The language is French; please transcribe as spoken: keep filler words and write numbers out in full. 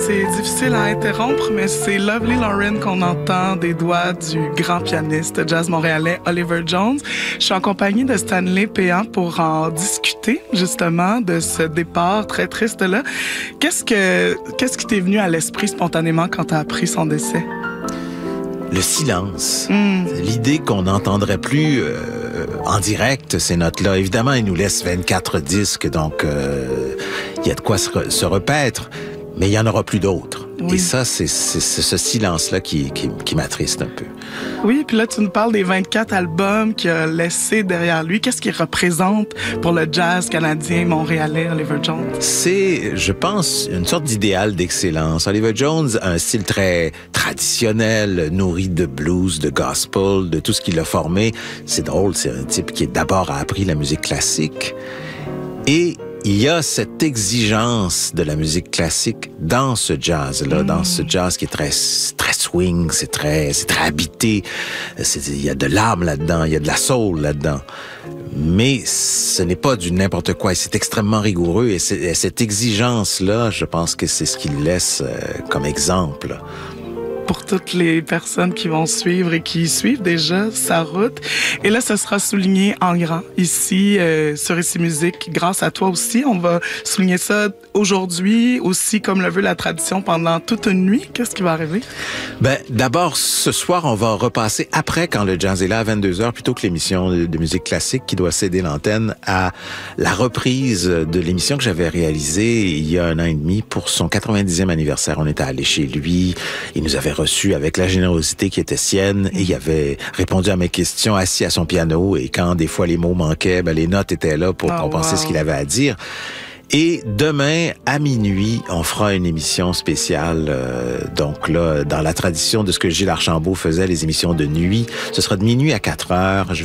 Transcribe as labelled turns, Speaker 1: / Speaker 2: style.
Speaker 1: c'est difficile à interrompre, mais c'est Lovely Lauren qu'on entend des doigts du grand pianiste jazz montréalais Oliver Jones. Je suis en compagnie de Stanley Péan pour en discuter justement de ce départ très triste-là. Qu'est-ce que, qu'est-ce qui t'est venu à l'esprit spontanément quand t'as appris son décès?
Speaker 2: Le silence.
Speaker 1: Mm.
Speaker 2: L'idée qu'on n'entendrait plus euh, en direct ces notes-là. Évidemment, il nous laisse vingt-quatre disques, donc il euh, y a de quoi se, re- se repaître, mais il y en aura plus d'autres.
Speaker 1: Oui.
Speaker 2: Et ça, c'est, c'est, c'est ce silence-là qui, qui, qui m'attriste un peu.
Speaker 1: Oui, puis là, tu nous parles des vingt-quatre albums qu'il a laissés derrière lui. Qu'est-ce qu'il représente pour le jazz canadien, montréalais, Oliver Jones?
Speaker 2: C'est, je pense, une sorte d'idéal d'excellence. Oliver Jones a un style très traditionnel, nourri de blues, de gospel, de tout ce qu'il a formé. C'est drôle, c'est un type qui d'abord a appris la musique classique. Et il y a cette exigence de la musique classique dans ce jazz-là, mmh. dans ce jazz qui est très, très swing, c'est très, c'est très habité. C'est, il y a de l'âme là-dedans, il y a de la soul là-dedans. Mais ce n'est pas du n'importe quoi. Et c'est extrêmement rigoureux. Et, c'est, et cette exigence-là, je pense que c'est ce qu'il laisse euh, comme exemple.
Speaker 1: Pour toutes les personnes qui vont suivre et qui suivent déjà sa route. Et là, ce sera souligné en grand ici euh, sur Ici Musique. Grâce à toi aussi, on va souligner ça aujourd'hui aussi comme le veut la tradition pendant toute une nuit. Qu'est-ce qui va arriver? Ben,
Speaker 2: d'abord, ce soir, on va repasser après quand le jazz est là à vingt-deux heures plutôt que l'émission de, de musique classique qui doit céder l'antenne à la reprise de l'émission que j'avais réalisée il y a un an et demi pour son quatre-vingt-dixième anniversaire. On était allé chez lui. Il nous avait reçu avec la générosité qui était sienne et il avait répondu à mes questions assis à son piano et quand des fois les mots manquaient, ben les notes étaient là pour oh, compenser wow. ce qu'il avait à dire. Et demain, à minuit, on fera une émission spéciale. Euh, donc là, dans la tradition de ce que Gilles Archambault faisait, les émissions de nuit, ce sera de minuit à quatre heures. Je